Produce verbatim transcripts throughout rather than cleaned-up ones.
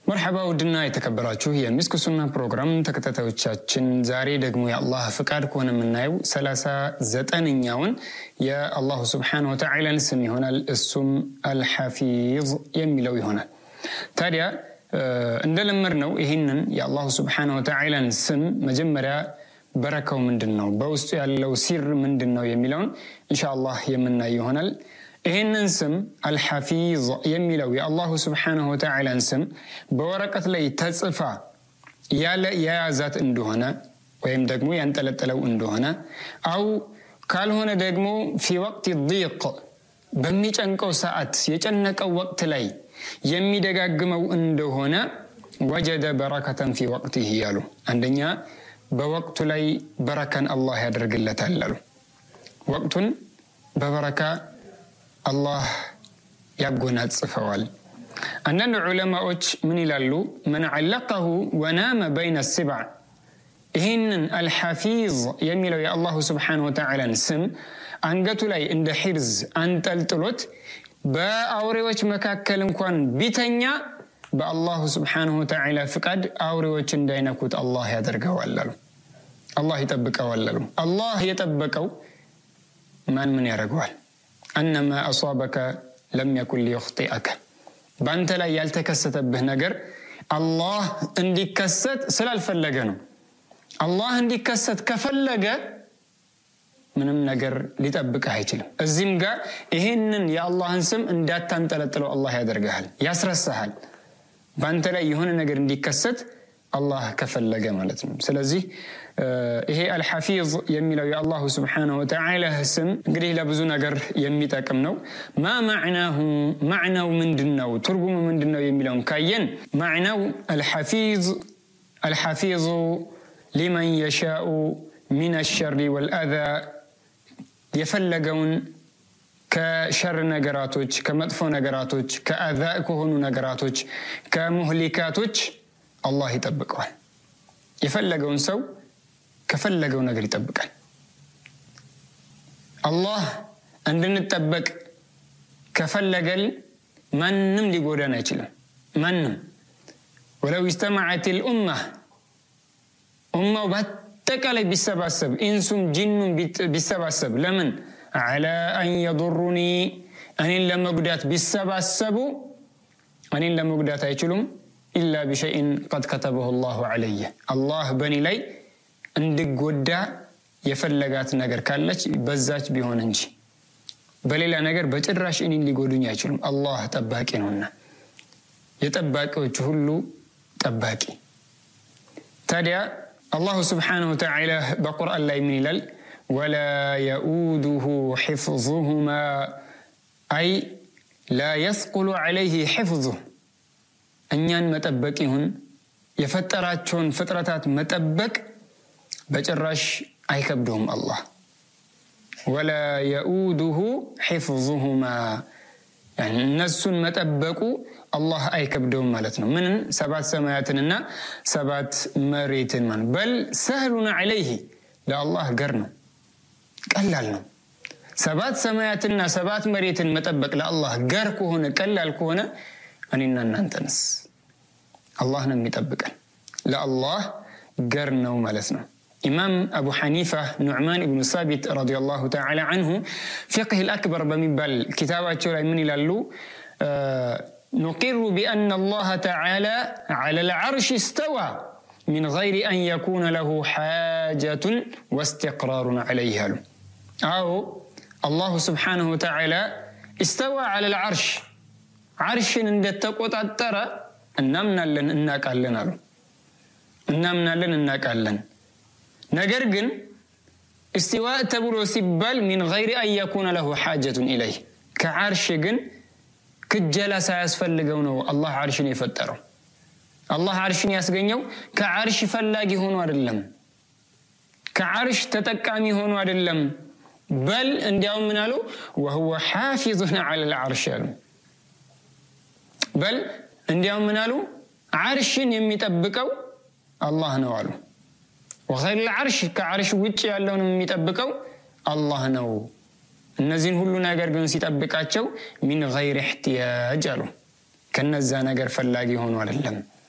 مرحبا ودنا يتكبراتشو هي مسك سنة بروغرام تكتتوچاچن زاري دغمو يا الله فقاد كون منايو ثلاثة زጠነኛውን يا الله سبحانه وتعالى اسم يሆናል السم الحفيظ የሚለው ይሆናል ታዲያ እንደለመርነው ይሄንን يا الله سبحانه وتعالى ስም መጀመሪያ በረከው ምንድነው በውስጡ ያለው ሲር ምንድነው የሚለውን ኢንሻአላህ የምናይ ይሆናል ይሄንን ስም አልሐፊዝ የሚለው የአላሁ Subhanahu Wa Ta'ala ስም በወረቀት ላይ ተጽፋ ያለ ያያዛት እንደሆነ ወይም ደግሞ ያንጠለጠለው እንደሆነ አው ካልሆነ ደግሞ في وقت الضيق በሚጨንቀው ሰዓት የጨነቀው ወቅት ላይ የሚደጋግመው እንደሆነ وجد بركة في وقته ያሉ አንደኛ በወቅቱ ላይ በረከን አላህ ያደርግለታል አሉ ወቅቱን በበረካ الله يقونات صفوال أن العلماء من يلالو من علقه ونام بين السبع هن الحفيظ يميلو يا الله سبحانه وتعالى نسم أنقتو لي عند حرز أنت التلوت با أوريوش مكاكل مكوان بيتنيا با الله سبحانه وتعالى فقد أوريوش اندينكوت الله يدرقه واللالو الله يتبكه واللالو الله يتبكه من من يرقوال أنما أصابك لم يكن ليخطئك بانت لا يلتكست به نجر الله اندي كست سلال فلقنو الله اندي كست كفلقه منم نجر لتبك هيتلم الزمقة إهنن يا الله انسم اندات تنتلتلو الله يدرقهال يسر السهل بانت لا يهون نجر اندي كست الله كفلقه مالتنا سلازي ይሄ الحفيظ የሚለው የአላሁ Subhanahu Wa Ta'ala ስም እንግዲህ ለብዙ ነገር የሚጠቅም ነው ما معناه معناه ምንድነው ትርጉሙ ምንድነው የሚለውን ካየን معناه الحفيظ الحفيظ لمن يشاء من الشر والأذى የፈለገውን ከሸር ነገራቶች ከመጥፎ ነገራቶች ከአዛ ከሆኑ ነገራቶች ከሙህሊካቶች አላህ ይጠብቀዋል የፈለገውን ሰው ከፈለገው ነገር ይጠብቃል አላህ እንድንጠበቅ ከፈለገል ማንንም ሊጎዳን አይችልም ማንንም ولو استمعت الامه امه بتقال بيسبسب انسم جن بيسبسب لمن على ان يضرني ان لما غدات بيسبسبوا ان لما غدات አይችሉም الا بشيء قد كتبه الله عليه الله بني لي እንድጎዳ የፈለጋት ነገር ካለች በዛች ቢሆን እንጂ በሌላ ነገር በጭራሽ እኔን ሊጎዱኝ አይችሉም አላህ ጠባቂ ነውና የጠባቂዎች ሁሉ ጠባቂ ታዲያ አላህ Subhanahu Wa Ta'ala በቁርአን ላይ ምን ይላል ولا يؤوده حفظهما أي لا يثقل عليه حفظه እኛን መጠበቅ ይሁን የፈጠራቸውን ፍጥረታት መጠበቅ بجراش أيكبدهم الله ولا يؤوده حفظهما يعني الناس متأبكوا الله أيكبدهم مالتنا من سبعة سماواتنا سبعة مريتين من بل سهلنا عليه لا الله قرنا قللنا سبعة سماواتنا سبعة مريتين متأبك لا الله قركو هنا قللكو هنا أننا ننتنس الله نمتأبك لا الله قرنا ومالتنا إمام أبو حنيفة نعمان بن ثابت رضي الله تعالى عنه فقه الأكبر بمبال كتابة من لالو آه نقر بأن الله تعالى على العرش استوى من غير أن يكون له حاجة واستقرار عليها أو الله سبحانه وتعالى استوى على العرش عرش ندتقوت الترى النمنا لن إنك ألنا النمنا لن إنك ألنا ነገር ግን استواء ተብሎ ሲባል من غير أن يكون له حاجة إليه كعرش ግን ክጀላ ሳያስፈልገው ነው አላህ አርሽን የፈጠረው አላህ አርሽን ያስገኘው ከአርሽ ፈላጊ ሆኖ አይደለም ከአርሽ ተጠቃሚ ሆኖ አይደለም በል እንዲያው ምን አሉ وهو حافظ على العرش በል እንዲያው ምን አሉ አርሽን የሚጠብቀው አላህ ነው አሉ وغير العرش كعرش وجه ያለውን የሚጠብቀው አላህ ነው እነዚህን ሁሉ ነገር ግን ሲጠብቃቸው من غير احتياج አሉ ከነዛ ነገር ፈላጊ ሆኖ አይደለም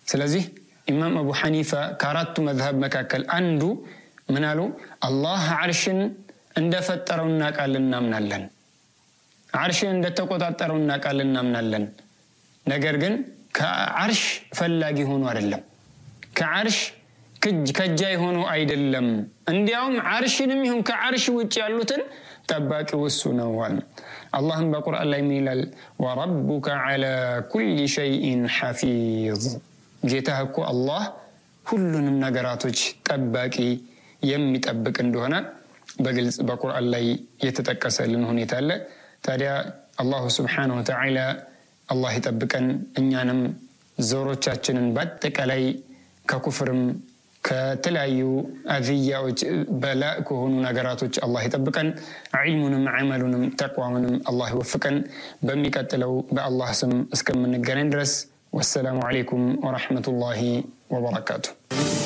ስለዚህ ኢማም አቡ ሐኒፋ ከአራቱ መዝሀብ መካከል አንዱ ምን አሉ? አላህ አርሽን እንደፈጠረው እናውቃለን እናምናለን፣ አርሽን እንደተቆጣጠረው እናውቃለን እናምናለን። ነገር ግን ከአርሽ ፈላጊ ሆኖ አይደለም፣ ከአርሽ ከጃይ ሆኖ አይደለም። እንዲያውም አርሽንም ይሁን ከአርሽ ውጭ ያሉትን ጠባቂው እሱ ነው። አላህም በቁርአን ላይ ይላል ወረቡከ ዐላ ኩሊ ሸይኢን ሐፊዝ፣ ጌታህ እኮ አላህ ሁሉንም ነገራቶች ጠባቂ የሚጠብቅ እንደሆነ በግልጽ በቁርአን ላይ የተጠቀሰልን ሁኔታ አለ። ታዲያ አላሁ ሱብሓነሁ ወተዓላ አላህ ይጠብቀን፣ እኛንም ዘሮቻችንን በአጠቃላይ ከኩፍርም ከተለያዩ አዝያዎች በላእ ከሆኑ ነገራቶች አላህ ይጠብቀን። ዒልሙንም ዐመሉንም ተቅዋውንም አላህ ይወፍቀን። በሚቀጥለው በአላህ ስም እስከምንገናኝ ድረስ ወሰላሙ ዐለይኩም ወረሕመቱላሂ ወበረካቱሁ።